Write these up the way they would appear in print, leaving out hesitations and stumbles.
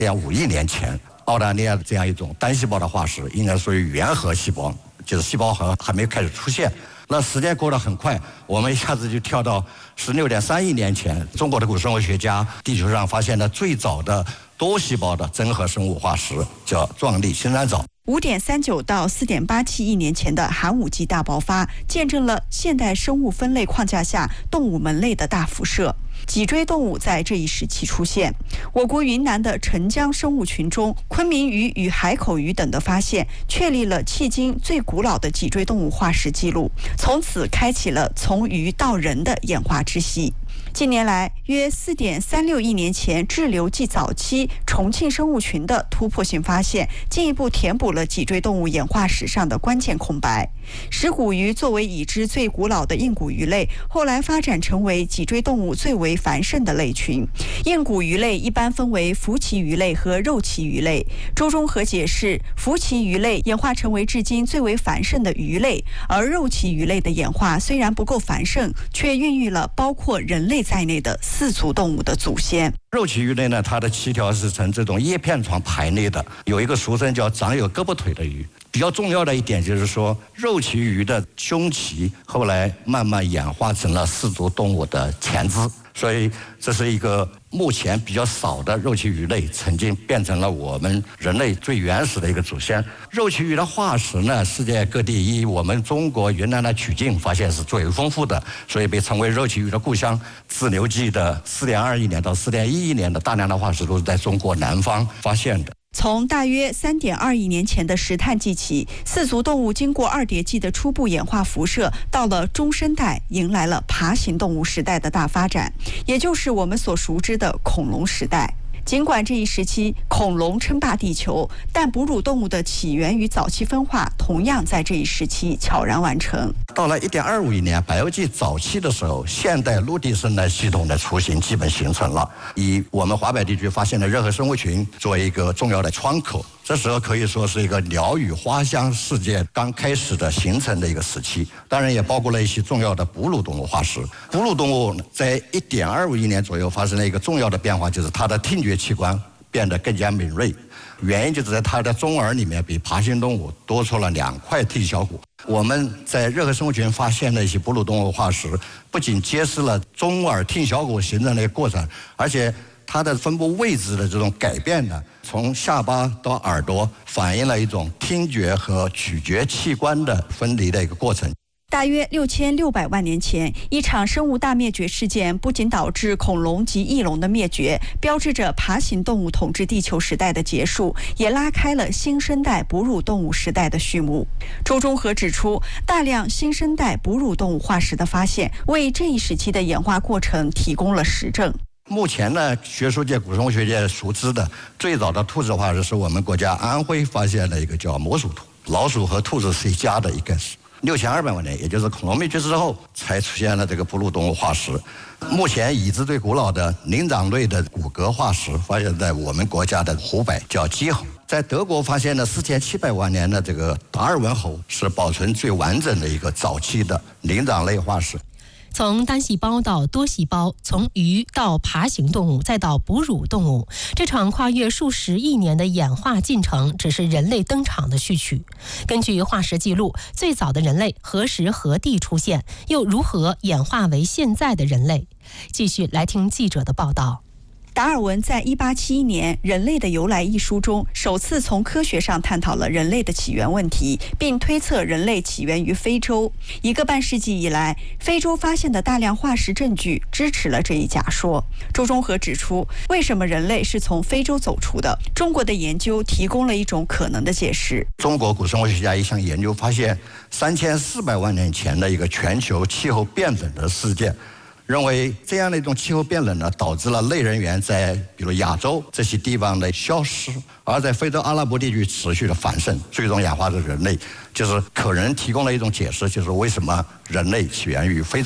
2.5亿年前，澳大利亚的这样一种单细胞的化石，应该属于原核细胞，就是细胞核还没开始出现。那时间过得很快，我们一下子就跳到16.3亿年前，中国的古生物学家地球上发现了最早的多细胞的真核生物化石，叫壮丽新山藻。 5.39到4.87亿年前的寒武纪大爆发，见证了现代生物分类框架下动物门类的大辐射。脊椎动物在这一时期出现。我国云南的澄江生物群中，昆明鱼与海口鱼等的发现，确立了迄今最古老的脊椎动物化石记录，从此开启了从鱼到人的演化之系。近年来，约4.36亿年前滞留纪早期重庆生物群的突破性发现，进一步填补了脊椎动物演化史上的关键空白。石骨鱼作为已知最古老的硬骨鱼类，后来发展成为脊椎动物最为繁盛的类群。硬骨鱼类一般分为浮鳍鱼类和肉鳍鱼类。周中和解释，浮鳍鱼类演化成为至今最为繁盛的鱼类，而肉鳍鱼类的演化虽然不够繁盛，却孕育了包括人类在内的四足动物的祖先。 肉鳍鱼类呢，它的鳍条是呈这种叶片状排列的，有一个俗称叫长有胳膊腿的鱼。比较重要的一点就是说，肉鳍鱼的胸鳍后来慢慢演化成了四足动物的前肢，所以这是一个目前比较少的肉鳍鱼类曾经变成了我们人类最原始的一个祖先。肉鳍鱼的化石呢，世界各地以我们中国云南的曲靖发现是最为丰富的，所以被称为肉鳍鱼的故乡。自牛纪的4.2亿年到4.1亿年的大量的化石都是在中国南方发现的。 从大约3.2亿年前的石炭纪起，四足动物经过二叠纪的初步演化辐射，到了中生代迎来了爬行动物时代的大发展，也就是我们所熟知的恐龙时代。尽管这一时期恐龙称霸地球，但哺乳动物的起源与早期分化同样在这一时期悄然完成。 到了1.25亿年，白垩纪早期的时候，现代陆地生态系统的雏形基本形成了，以我们华北地区发现的热核生物群作为一个重要的窗口。这时候可以说是一个鸟语花香世界刚开始的形成的一个时期，当然也包括了一些重要的哺乳动物化石。哺乳动物在1.25亿年左右发生了一个重要的变化，就是它的听觉器官变得更加敏锐，原因就是在它的中耳里面比爬行动物多出了2块听小骨。我们在热核生物群发现的一些哺乳动物化石，不仅揭示了中耳听小骨形成的一个过程，而且它的分布位置的这种改变呢，从下巴到耳朵，反映了一种听觉和咀嚼器官的分离的一个过程。 大约6600万年前，一场生物大灭绝事件不仅导致恐龙及翼龙的灭绝，标志着爬行动物统治地球时代的结束，也拉开了新生代哺乳动物时代的序幕。周中和指出，大量新生代哺乳动物化石的发现，为这一时期的演化过程提供了实证。 目前呢，学术界、古生物学界熟知的最早的兔子化石是我们国家安徽发现的一个叫魔属兔，老鼠和兔子是一家的一个6200万年，也就是恐龙灭绝之后才出现了这个哺乳动物化石。目前已知最古老的灵长类的骨骼化石发现在我们国家的湖北，叫鸡猴。在德国发现的4700万年的这个达尔文猴是保存最完整的一个早期的灵长类化石。 从单细胞到多细胞，从鱼到爬行动物，再到哺乳动物，这场跨越数十亿年的演化进程只是人类登场的序曲。根据化石记录，最早的人类何时何地出现，又如何演化为现在的人类？继续来听记者的报道。 达尔文在1871年《人类的由来》一书中，首次从科学上探讨了人类的起源问题，并推测人类起源于非洲。1个半世纪以来，非洲发现的大量化石证据支持了这一假说。周中和指出，为什么人类是从非洲走出的？中国的研究提供了一种可能的解释。 中国古生物学家一项研究发现，3400万年前的一个全球气候变冷的事件。认为这样的一种气候变冷呢，导致了类人猿在比如亚洲这些地方的消失，而在非洲阿拉伯地区持续的繁盛，最终演化成人类，就是可能提供了一种解释，就是为什么人类起源于非洲。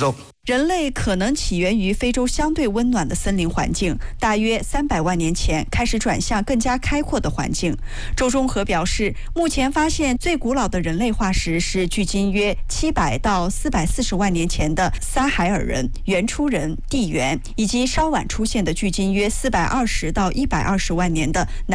人类可能起源于非洲相对温暖的森林环境，大约300万年前开始转向更加开阔的环境。周中和表示，目前发现最古老的人类化石是距今约700到440万年前的撒海尔人、原初人、地猿，以及稍晚出现的距今约420到120万年的